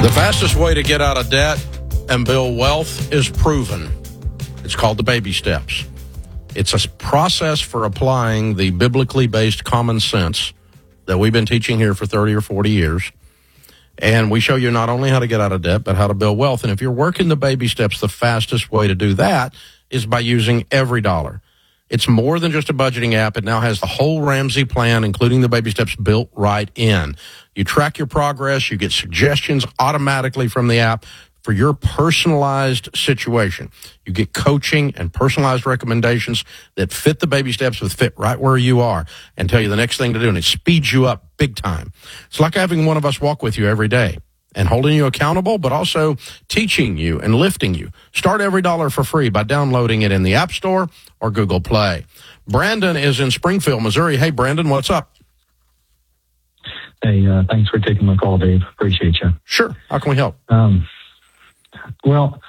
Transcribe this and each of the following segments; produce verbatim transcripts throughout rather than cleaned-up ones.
The fastest way to get out of debt and build wealth is proven. It's called the baby steps. It's a process for applying the biblically based common sense that we've been teaching here for thirty or forty years. And we show you not only how to get out of debt, but how to build wealth. And if you're working the baby steps, the fastest way to do that is by using Every Dollar. It's more than just a budgeting app. It now has the whole Ramsey plan, including the baby steps, built right in. You track your progress. You get suggestions automatically from the app for your personalized situation. You get coaching and personalized recommendations that fit the baby steps, that fit right where you are, and tell you the next thing to do. And it speeds you up big time. It's like having one of us walk with you every day and holding you accountable, but also teaching you and lifting you. Start Every Dollar for free by downloading it in the App Store or Google Play. Brandon is in Springfield, Missouri. Hey, Brandon, what's up? Hey, uh, thanks for taking my call, Dave. Appreciate you. Sure. How can we help? Um, well,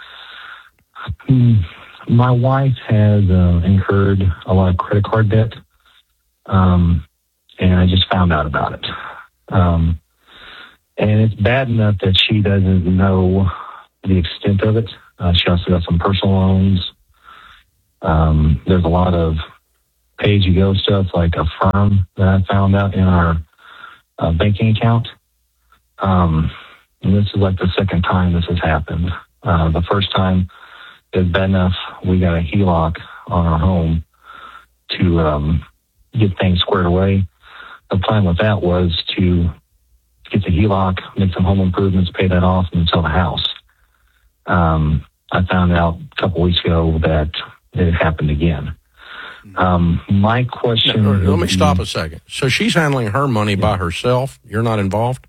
my wife has uh, incurred a lot of credit card debt, um, and I just found out about it. Um, and it's bad enough that she doesn't know the extent of it. Uh, she also got some personal loans. Um, there's a lot of pay-as-you-go stuff, like a firm that I found out in our uh, banking account. Um, and this is like the second time this has happened. Uh, the first time is bad enough we got a H E L O C on our home to um, get things squared away. The plan with that was to get the H E L O C, make some home improvements, pay that off, and sell the house. Um, I found out a couple weeks ago that it happened again. Um, my question... No, let me stop a second. So she's handling her money yeah. by herself? You're not involved?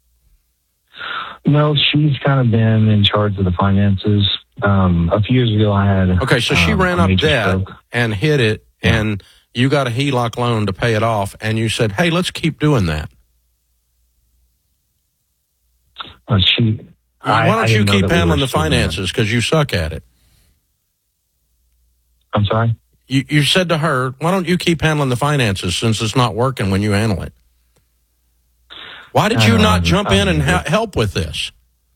No, she's kind of been in charge of the finances. Um, a few years ago, I had... Okay, so she um, ran up debt stroke. and hit it, yeah. and you got a H E L O C loan to pay it off, and you said, hey, let's keep doing that. Uh, she... Why don't I, I you keep we handling the finances, because you suck at it? I'm sorry? You, you said to her, why don't you keep handling the finances since it's not working when you handle it? Why did you uh, not jump in and ha- help with this?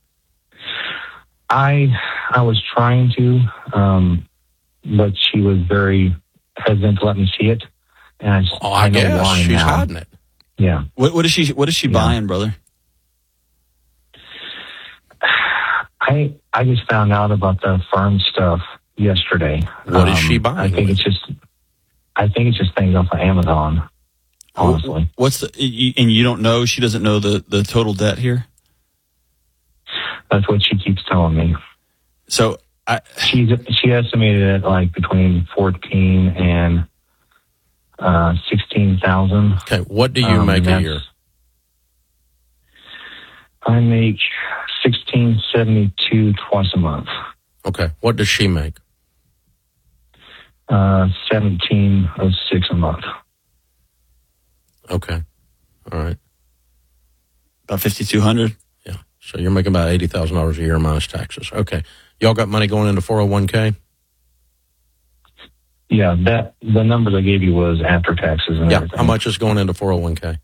I I was trying to, um, but she was very hesitant to let me see it. And I, oh, I, I know guess why she's now. hiding it. Yeah. What, what is she? What is she yeah. buying, brother? I I just found out about the firm stuff yesterday. What um, is she buying? I think with? it's just I think it's just things off of Amazon. Honestly, what's the and you don't know? She doesn't know the, the total debt here. That's what she keeps telling me. So I, she's she estimated it like between fourteen and uh, sixteen thousand. Okay, what do you um, make a year? I make sixteen seventy two twice a month. Okay, what does she make? Uh, seventeen oh six a month. Okay. All right. About fifty-two hundred. Yeah. So you're making about eighty thousand dollars a year minus taxes. Okay. Y'all got money going into four oh one k? Yeah, that the numbers I gave you was after taxes and yeah. everything. How much is going into four oh one k?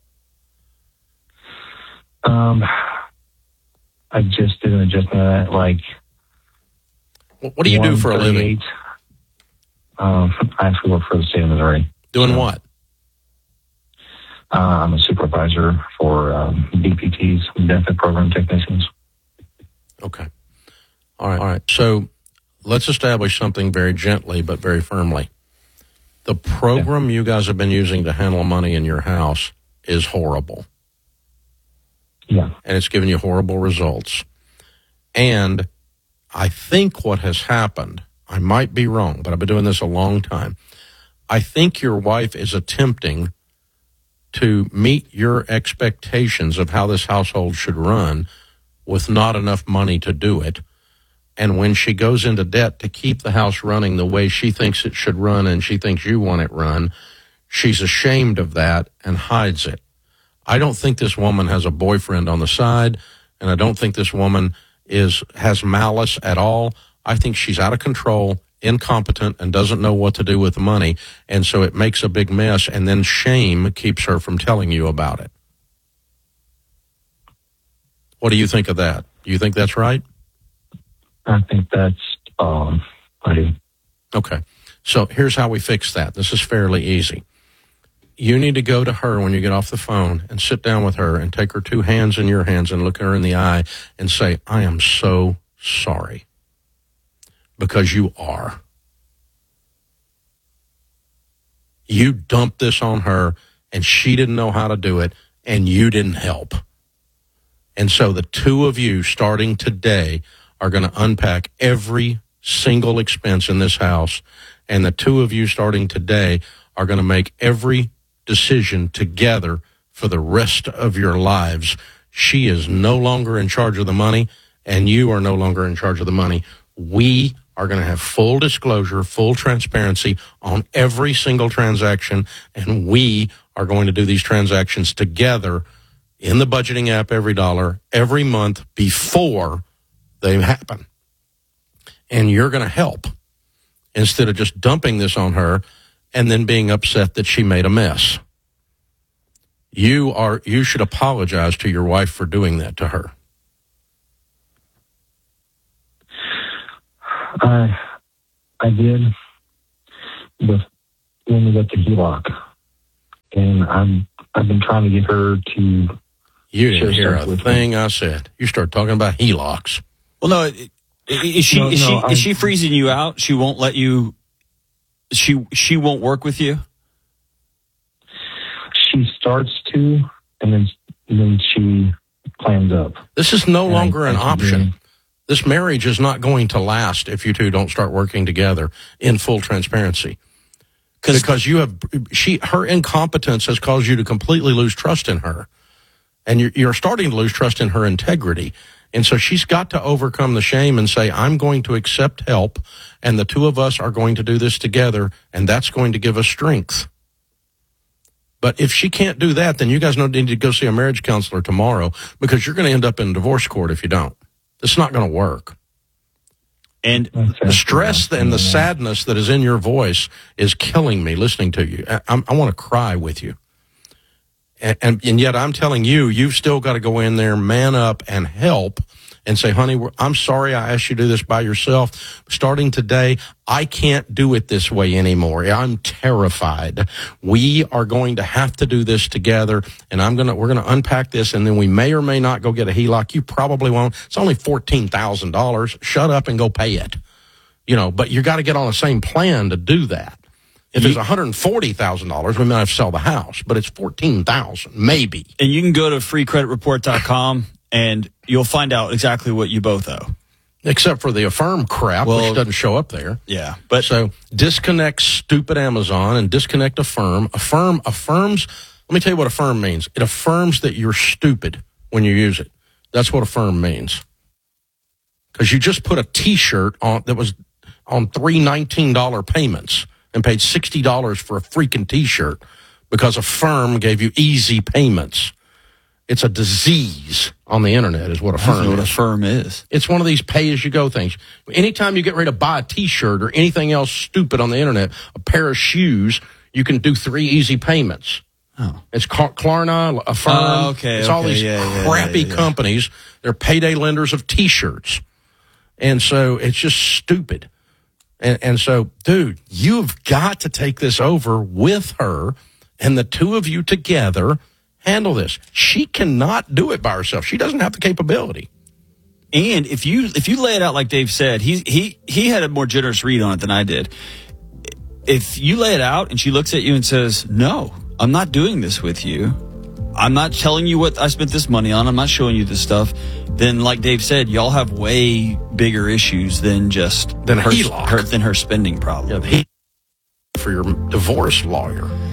Um, I just did an adjustment of that, like... What do you do for a living? Um, I actually work for the state of Missouri. Doing so. what? Uh, I'm a supervisor for um, B P Ts, benefit program technicians. Okay. All right. All right. So let's establish something very gently but very firmly. The program yeah. you guys have been using to handle money in your house is horrible. Yeah. And it's giving you horrible results. And I think what has happened, I might be wrong, but I've been doing this a long time. I think your wife is attempting to meet your expectations of how this household should run with not enough money to do it. And when she goes into debt to keep the house running the way she thinks it should run and she thinks you want it run, she's ashamed of that and hides it. I don't think this woman has a boyfriend on the side, and I don't think this woman is has malice at all. I think she's out of control, incompetent, and doesn't know what to do with the money, and so it makes a big mess, and then shame keeps her from telling you about it. What do you think of that? Do you think that's right? I think that's um, I do. Okay. So here's how we fix that. This is fairly easy. You need to go to her when you get off the phone and sit down with her and take her two hands in your hands and look her in the eye and say, I am so sorry. Because you are. You dumped this on her and she didn't know how to do it and you didn't help. And so the two of you starting today are going to unpack every single expense in this house. And the two of you starting today are going to make every decision together for the rest of your lives. She is no longer in charge of the money, and you are no longer in charge of the money. We are going to have full disclosure, full transparency on every single transaction, and we are going to do these transactions together in the budgeting app, Every Dollar, every month before they happen. And you're going to help instead of just dumping this on her and then being upset that she made a mess. You are, you should apologize to your wife for doing that to her. I, I did with when we got the H E L O C, and I'm, I've been trying to get her to. You didn't hear a thing me. I said. You start talking about H E L O Cs. Well, no, is she, no, is no, she, is she freezing you out? She won't let you. She she won't work with you? She starts to, and then, and then she clams up. This is no and longer I, an I option. Do. This marriage is not going to last if you two don't start working together in full transparency. Because you have, she, her incompetence has caused you to completely lose trust in her. And you're, you're starting to lose trust in her integrity. And so she's got to overcome the shame and say, I'm going to accept help, and the two of us are going to do this together, and that's going to give us strength. But if she can't do that, then you guys need to go see a marriage counselor tomorrow, because you're going to end up in divorce court if you don't. It's not going to work. And the stress and the sadness that is in your voice is killing me listening to you. I, I, I want to cry with you. And, and, and yet I'm telling you, you've still got to go in there, man up, and help and say, honey, I'm sorry I asked you to do this by yourself. Starting today, I can't do it this way anymore. I'm terrified. We are going to have to do this together, and I'm gonna we're gonna unpack this, and then we may or may not go get a H E L O C. You probably won't. It's only fourteen thousand dollars. Shut up and go pay it. You know, but you got to get on the same plan to do that. If it's one hundred forty thousand dollars, we might have to sell the house, but it's fourteen thousand dollars, maybe. And you can go to free credit report dot com, and you'll find out exactly what you both owe. Except for the Affirm crap, well, which doesn't show up there. Yeah. But so disconnect stupid Amazon and disconnect Affirm. Affirm affirms, let me tell you what Affirm means. It affirms that you're stupid when you use it. That's what Affirm means. Because you just put a T-shirt on that was on three nineteen dollars payments and paid sixty dollars for a freaking T-shirt because Affirm gave you easy payments. It's a disease on the internet is what Affirm is. what Affirm is. It's one of these pay-as-you-go things. Anytime you get ready to buy a T-shirt or anything else stupid on the internet, a pair of shoes, you can do three easy payments. Oh. It's Klarna, Affirm. Oh, okay, it's okay. all these yeah, crappy yeah, yeah, yeah. companies. They're payday lenders of T-shirts. And so it's just stupid. And, and so, dude, you've got to take this over with her, and the two of you together handle this. She cannot do it by herself. She doesn't have the capability. And if you if you lay it out like Dave said, he he he had a more generous read on it than I did. If you lay it out and she looks at you and says, "No, I'm not doing this with you. I'm not telling you what I spent this money on. I'm not showing you this stuff," then like Dave said, y'all have way bigger issues than just than her, her, her than her spending problem. Yeah, the for your divorce lawyer.